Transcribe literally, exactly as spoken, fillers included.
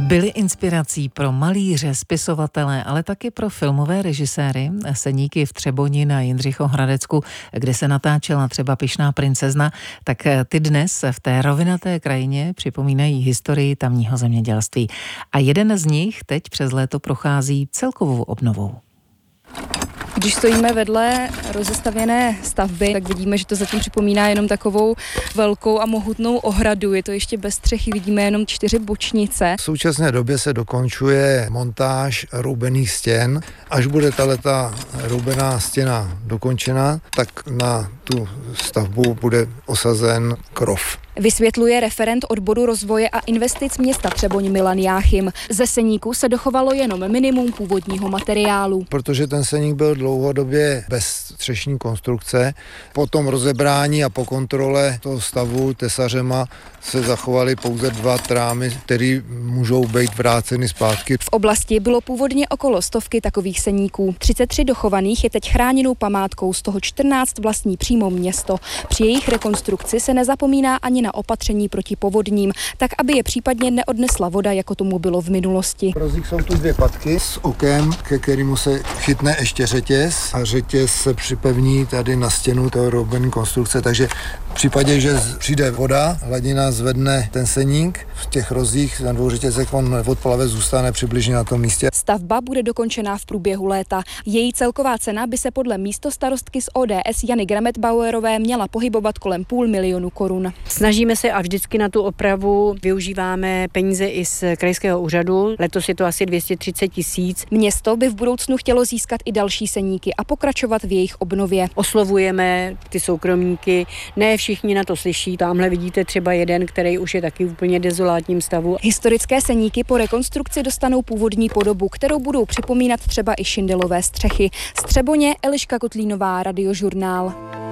Byly inspirací pro malíře, spisovatele, ale taky pro filmové režiséry. Seníky v Třeboni na Jindřichohradecku, kde se natáčela třeba Pyšná princezna, tak ty dnes v té rovinaté krajině připomínají historii tamního zemědělství. A jeden z nich teď přes léto prochází celkovou obnovou. Když stojíme vedle rozestavěné stavby, tak vidíme, že to zatím připomíná jenom takovou velkou a mohutnou ohradu. Je to ještě bez střechy, vidíme jenom čtyři bočnice. V současné době se dokončuje montáž roubených stěn. Až bude tato roubená stěna dokončena, tak na tu stavbu bude osazen krov. Vysvětluje referent odboru rozvoje a investic města Třeboň Milan Jáchym. Ze seníku se dochovalo jenom minimum původního materiálu. Protože ten seník byl dlouhodobě bez střešní konstrukce, po tom rozebrání a po kontrole toho stavu tesařema se zachovaly pouze dva trámy, které můžou být vráceny zpátky. V oblasti bylo původně okolo stovky takových seníků. třicet tři dochovaných je teď chráněnou památkou, z toho čtrnáct vlastní přímo město. Při jejich rekonstrukci se nezapomíná ani na opatření proti povodním, tak aby je případně neodnesla voda, jako tomu bylo v minulosti. V rozích jsou tu dvě patky s okem, ke kterému se chytne ještě řetěz a řetěz se připevní tady na stěnu toho roubené konstrukce, takže v případě, že přijde voda, hladina zvedne ten seník, v těch rozích na dvou řetězech on od plave zůstane přibližně na tom místě. Stavba bude dokončená v průběhu léta. Její celková cena by se podle místostarostky z O D S Jany Gramet-Bauerové měla pohybovat kolem půl milionu korun. Snažíme se a vždycky na tu opravu využíváme peníze i z krajského úřadu. Letos je to asi dvě stě třicet tisíc. Město by v budoucnu chtělo získat i další seníky a pokračovat v jejich obnově. Oslovujeme ty soukromníky, ne všichni na to slyší. Tamhle vidíte třeba jeden, který už je taky v úplně dezolátním stavu. Historické seníky po rekonstrukci dostanou původní podobu, kterou budou připomínat třeba i šindelové střechy. Z Třeboně Eliška Kotlínová, Radiožurnál.